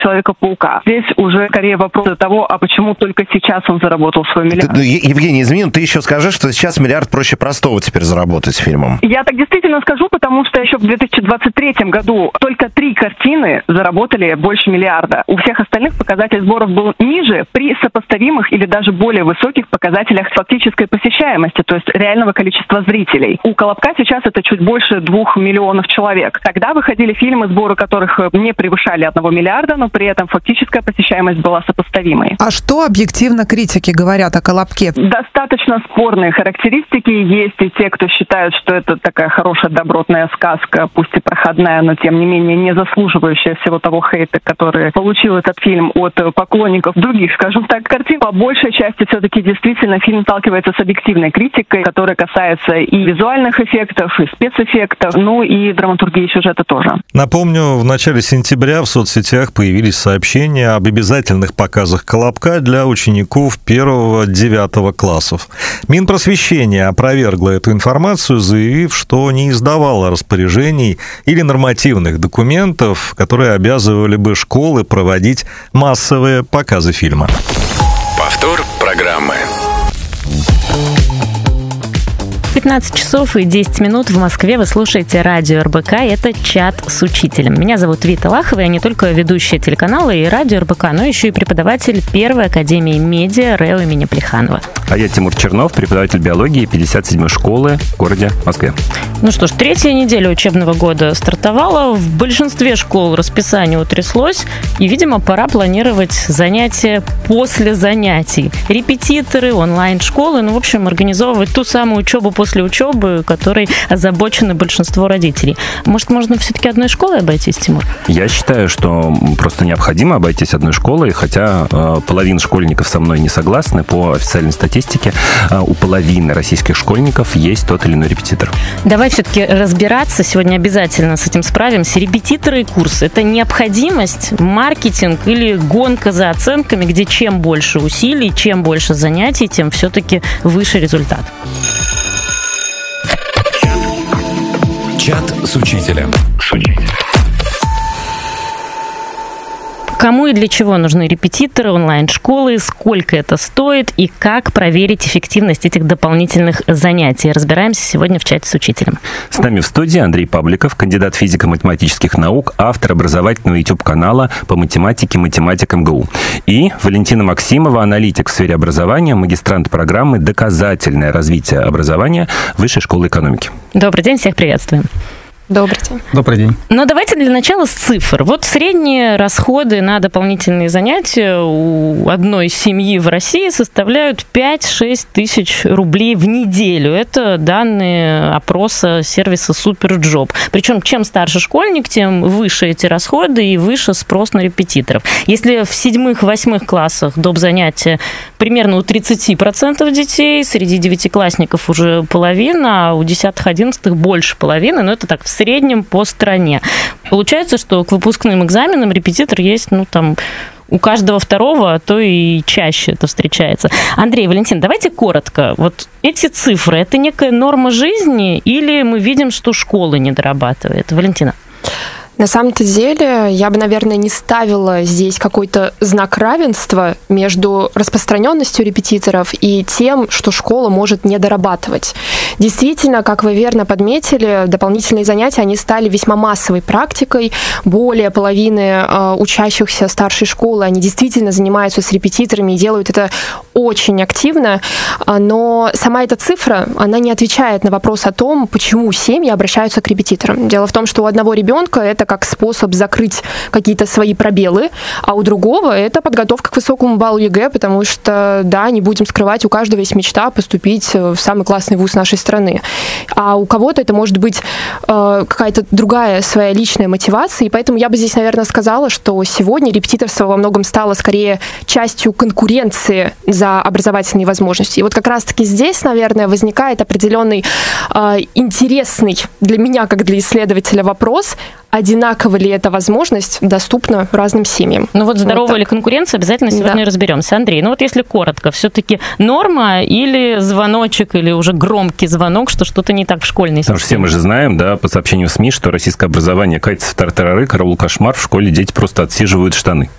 Человека-паука. Здесь уже скорее вопрос того, а почему только сейчас он заработал свой миллиард. Евгений, извини, ты еще скажи, что сейчас миллиард проще простого теперь заработать с фильмом. Я так действительно скажу, потому что еще в 2023 году только 3 картины заработали больше миллиарда. У всех остальных показатель сборов был ниже при сопоставимых или даже более высоких показателях фактической посещаемости, то есть реального количества зрителей. У «Колобка» сейчас это чуть больше 2 миллионов человек. Тогда выходили фильмы, сборы которых не превышали 1 миллиарда, но при этом фактическая посещаемость была сопоставимой. А что объективно критики говорят о «Колобке»? Достаточно спорные характеристики. Есть и те, кто считают, что это такая хорошая добротная сказка, пусть и проходная, но тем не менее не заслуживающая всего того хейта, который получил этот фильм от поклонников других, скажем так, картин. По большей части все-таки действительно фильм сталкивается с объективной критикой, которая касается и визуальных эффектов, и спецэффектов, ну и драматургии сюжета тоже. Напомню, в начале сентября в соцсетях появились сообщения об обязательных показах «Колобка» для учеников 1-9 классов. Минпросвещение опровергло эту информацию, заявив, что не издавало распоряжений или нормативных документов, которые обязывали бы школы проводить массовые показы фильма. Повтор программы. 15 часов и 10 минут в Москве. Вы слушаете радио РБК. Это «Чат с учителем». Меня зовут Вита Лахова. Я не только ведущая телеканала и радио РБК, но еще и преподаватель Первой академии медиа РЭО имени Плеханова. А я Тимур Чернов, преподаватель биологии 57-й школы в городе Москве. Ну что ж, 3-я неделя учебного года стартовала. В большинстве школ расписание утряслось. И, видимо, пора планировать занятия после занятий. Репетиторы, онлайн-школы, в общем, организовывать ту самую учебу после учебы, которой озабочено большинство родителей. Может, можно все-таки одной школой обойтись, Тимур? Я считаю, что просто необходимо обойтись одной школой, хотя половина школьников со мной не согласны. По официальной статистике у половины российских школьников есть тот или иной репетитор. Давай все-таки разбираться. Сегодня обязательно с этим справимся. Репетиторы и курсы – это необходимость, маркетинг или гонка за оценками, где чем больше усилий, чем больше занятий, тем все-таки выше результат. Чат с учителем. Кому и для чего нужны репетиторы, онлайн-школы, сколько это стоит и как проверить эффективность этих дополнительных занятий. Разбираемся сегодня в чате с учителем. С нами в студии Андрей Павликов, кандидат физико-математических наук, автор образовательного YouTube-канала по математике «Математик МГУ». И Валентина Максимова, аналитик в сфере образования, магистрант программы «Доказательное развитие образования» Высшей школы экономики. Добрый день, всех приветствуем. Добрый день. Добрый день. Но давайте для начала с цифр. Вот средние расходы на дополнительные занятия у одной семьи в России составляют 5-6 тысяч рублей в неделю. Это данные опроса сервиса Суперджоп. Причем чем старше школьник, тем выше эти расходы и выше спрос на репетиторов. Если в 7-8 классах доп. Занятия примерно у 30% детей, среди 9-классников уже половина, а у 10-11 больше половины, но это так в среднем по стране. Получается, что к выпускным экзаменам репетитор есть, у каждого второго, а то и чаще это встречается. Андрей, Валентин, давайте коротко. Вот эти цифры, это некая норма жизни или мы видим, что школа не дорабатывает? Валентина. На самом-то деле, я бы, наверное, не ставила здесь какой-то знак равенства между распространенностью репетиторов и тем, что школа может не дорабатывать. Действительно, как вы верно подметили, дополнительные занятия, они стали весьма массовой практикой. Более половины учащихся старшей школы, они действительно занимаются с репетиторами и делают это очень активно. Но сама эта цифра, она не отвечает на вопрос о том, почему семьи обращаются к репетиторам. Дело в том, что у одного ребенка это как способ закрыть какие-то свои пробелы, а у другого это подготовка к высокому баллу ЕГЭ, потому что, да, не будем скрывать, у каждого есть мечта поступить в самый классный вуз нашей страны. А у кого-то это может быть какая-то другая своя личная мотивация, и поэтому я бы здесь, наверное, сказала, что сегодня репетиторство во многом стало скорее частью конкуренции за образовательные возможности. И вот как раз-таки здесь, наверное, возникает определенный интересный для меня, как для исследователя, вопрос, одинаково ли эта возможность доступна разным семьям. Ну вот здоровая так. ли конкуренция, обязательно сегодня разберемся. Андрей, ну вот если коротко, все-таки норма или звоночек, или уже громкий звонок, что что-то не так в школьной системе? Потому что все мы же знаем, да, по сообщениям в СМИ, что российское образование катится в тартарары, караул, кошмар, в школе дети просто отсиживают штаны.